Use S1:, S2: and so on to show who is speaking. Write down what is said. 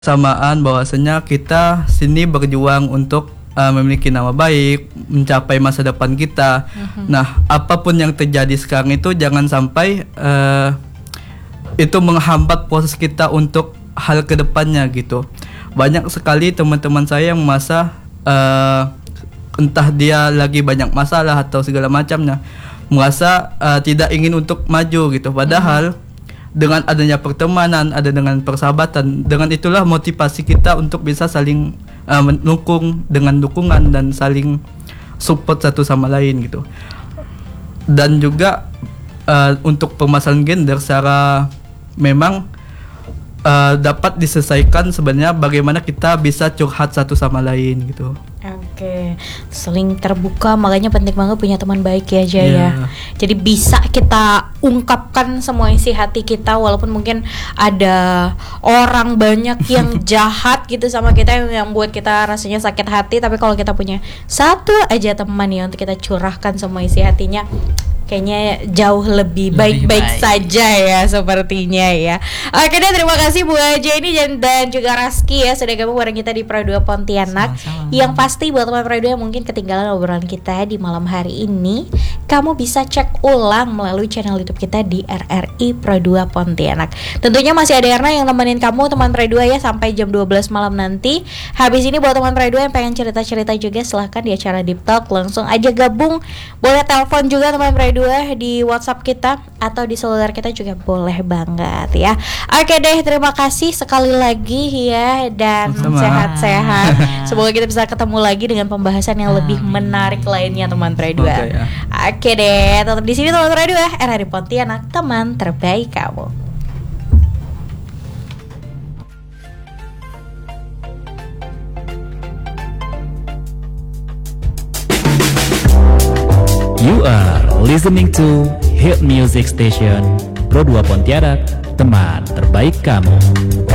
S1: Samaan bahwasanya kita sini berjuang untuk memiliki nama baik, mencapai masa depan kita. Nah, apapun yang terjadi sekarang itu jangan sampai itu menghambat proses kita untuk hal kedepannya gitu. Banyak sekali teman-teman saya yang merasa entah dia lagi banyak masalah atau segala macamnya, merasa tidak ingin untuk maju gitu. Padahal dengan adanya pertemanan, ada dengan persahabatan, dengan itulah motivasi kita untuk bisa saling mendukung dengan dukungan dan saling support satu sama lain gitu. Dan juga untuk permasalahan gender secara memang dapat diselesaikan sebenarnya bagaimana kita bisa curhat satu sama lain gitu.
S2: Oke, saling terbuka, makanya penting banget punya teman baik ya Jaya. Yeah. Jadi bisa kita ungkapkan semua isi hati kita, walaupun mungkin ada orang banyak yang jahat gitu sama kita, yang buat kita rasanya sakit hati. Tapi kalau kita punya satu aja teman ya untuk kita curahkan semua isi hatinya, kayaknya jauh lebih baik-baik saja ya sepertinya ya. Oke deh, terima kasih Bu Jenny dan juga Raski ya sudah gabung bareng kita di Pro 2 Pontianak. Sama-sama. Yang pasti buat teman Pro 2 yang mungkin ketinggalan obrolan kita di malam hari ini, kamu bisa cek ulang melalui channel YouTube kita di RRI Pro 2 Pontianak. Tentunya masih ada Erna yang nemenin kamu teman Pro 2 ya sampai jam 12 malam nanti. Habis ini buat teman Pro 2 yang pengen cerita-cerita juga, silahkan di acara Deep Talk langsung aja gabung. Boleh telepon juga teman Pro 2 di WhatsApp kita atau di seluler kita juga boleh banget ya. Oke deh, terima kasih sekali lagi ya, dan sehat-sehat. Semoga kita bisa ketemu lagi dengan pembahasan yang lebih menarik lainnya teman Pro 2. Ya. Oke deh, tetap di sini teman Pro 2, RRI Pontianak, teman terbaik kamu.
S3: You are listening to Hit Music Station Pro 2 Pontianak, teman terbaik kamu.